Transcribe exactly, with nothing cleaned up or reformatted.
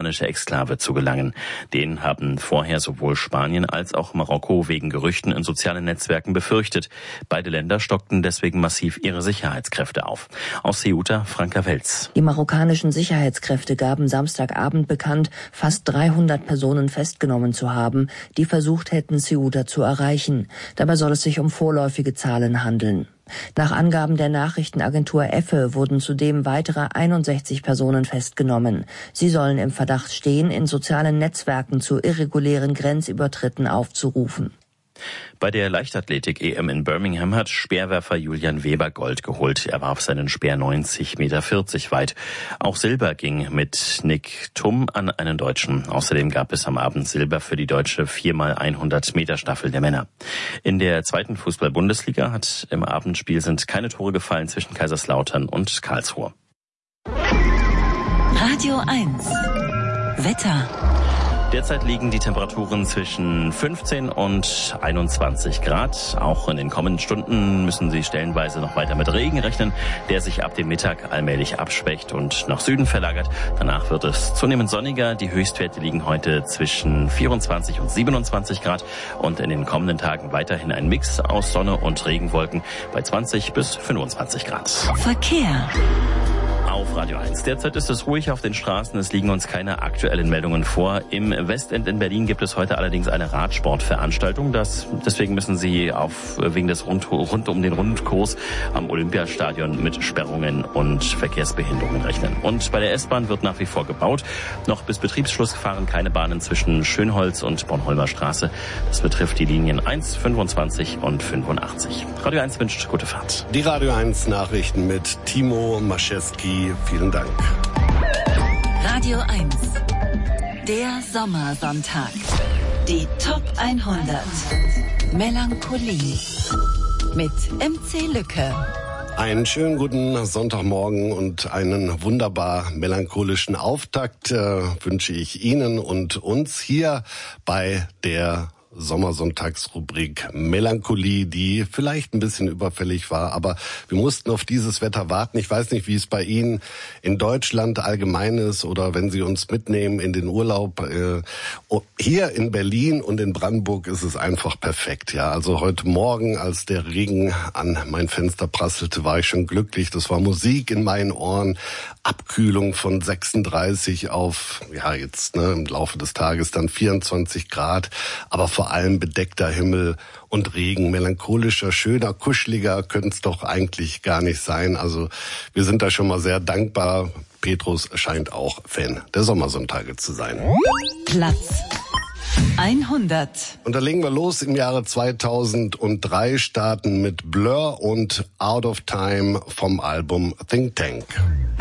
spanische Exklave zu gelangen. Den haben vorher sowohl Spanien als auch Marokko wegen Gerüchten in sozialen Netzwerken befürchtet. Beide Länder stockten deswegen massiv ihre Sicherheitskräfte auf. Aus Ceuta, Franka Welz. Die marokkanischen Sicherheitskräfte gaben Samstagabend bekannt, fast dreihundert Personen festgenommen zu haben, die versucht hätten, Ceuta zu erreichen. Dabei soll es sich um vorläufige Zahlen handeln. Nach Angaben der Nachrichtenagentur EFE wurden zudem weitere einundsechzig Personen festgenommen. Sie sollen im Verdacht stehen, in sozialen Netzwerken zu irregulären Grenzübertritten aufzurufen. Bei der Leichtathletik-E M in Birmingham hat Speerwerfer Julian Weber Gold geholt. Er warf seinen Speer neunzig Komma vierzig Meter weit. Auch Silber ging mit Nick Thum an einen Deutschen. Außerdem gab es am Abend Silber für die deutsche vier mal hundert Meter Staffel der Männer. In der zweiten Fußball-Bundesliga hat im Abendspiel sind keine Tore gefallen zwischen Kaiserslautern und Karlsruhe. Radio eins Wetter. Derzeit liegen die Temperaturen zwischen fünfzehn und einundzwanzig Grad. Auch in den kommenden Stunden müssen Sie stellenweise noch weiter mit Regen rechnen, der sich ab dem Mittag allmählich abschwächt und nach Süden verlagert. Danach wird es zunehmend sonniger. Die Höchstwerte liegen heute zwischen vierundzwanzig und siebenundzwanzig Grad und in den kommenden Tagen weiterhin ein Mix aus Sonne und Regenwolken bei zwanzig bis fünfundzwanzig Grad. Verkehr. Auf Radio eins. Derzeit ist es ruhig auf den Straßen. Es liegen uns keine aktuellen Meldungen vor. Im Westend in Berlin gibt es heute allerdings eine Radsportveranstaltung. Das, deswegen müssen Sie auf, wegen des rund, rund um den Rundkurs am Olympiastadion mit Sperrungen und Verkehrsbehinderungen rechnen. Und bei der S-Bahn wird nach wie vor gebaut. Noch bis Betriebsschluss fahren keine Bahnen zwischen Schönholz und Bornholmer Straße. Das betrifft die Linien eins, fünfundzwanzig und fünfundachtzig. Radio eins wünscht gute Fahrt. Die Radio eins Nachrichten mit Timo Maschewski. Vielen Dank. Radio eins. Der Sommersonntag. Die Top hundert. Melancholie. Mit M C Lücke. Einen schönen guten Sonntagmorgen und einen wunderbar melancholischen Auftakt äh, wünsche ich Ihnen und uns hier bei der Sommersonntagsrubrik Melancholie, die vielleicht ein bisschen überfällig war, aber wir mussten auf dieses Wetter warten. Ich weiß nicht, wie es bei Ihnen in Deutschland allgemein ist oder wenn Sie uns mitnehmen in den Urlaub. Hier in Berlin und in Brandenburg ist es einfach perfekt. Ja, also heute Morgen, als der Regen an mein Fenster prasselte, war ich schon glücklich. Das war Musik in meinen Ohren, Abkühlung von sechsunddreißig auf, ja jetzt ne, im Laufe des Tages dann vierundzwanzig Grad, aber vor allem bedeckter Himmel und Regen, melancholischer, schöner, kuscheliger könnte es doch eigentlich gar nicht sein. Also wir sind da schon mal sehr dankbar. Petrus scheint auch Fan der Sommersonntage zu sein. Platz hundert. Und da legen wir los im Jahre zweitausenddrei, starten mit Blur und Out of Time vom Album Think Tank.